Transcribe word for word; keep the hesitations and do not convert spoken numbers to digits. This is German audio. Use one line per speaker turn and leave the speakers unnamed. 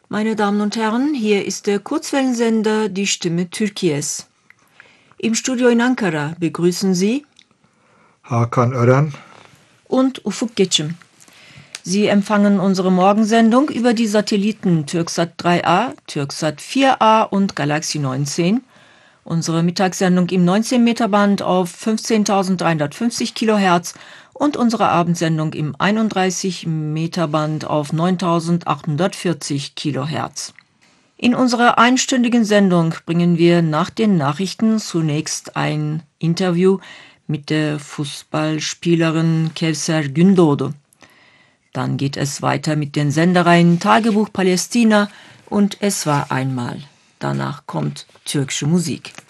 Meine Damen und Herren, hier ist der Kurzwellensender Die Stimme Türkiye's. Im Studio in Ankara begrüßen Sie
Hakan Ören
und Ufuk Geçim. Sie empfangen unsere Morgensendung über die Satelliten Türksat drei A, Türksat vier A und Galaxy neunzehn. Unsere Mittagssendung im neunzehn Meter Band auf fünfzehntausenddreihundertfünfzig Kilohertz und unsere Abendsendung im einunddreißig Meter Band auf neuntausendachthundertvierzig Kilohertz. In unserer einstündigen Sendung bringen wir nach den Nachrichten zunächst ein Interview mit der Fußballspielerin Kevser Gündoğdu. Dann geht es weiter mit den Sendereien Tagebuch Palästina und Es war einmal. Danach kommt türkische Musik.